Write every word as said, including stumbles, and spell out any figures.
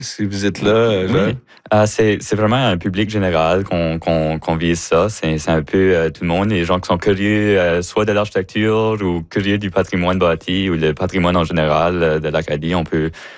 si vous êtes là, euh, Oui, Joël? euh, c'est, c'est vraiment un public général qu'on, qu'on, qu'on vise ça. C'est, c'est un peu euh, tout le monde, les gens qui sont curieux euh, soit de l'architecture ou curieux du patrimoine bâti ou le patrimoine en général euh, de l'Acadie. On peut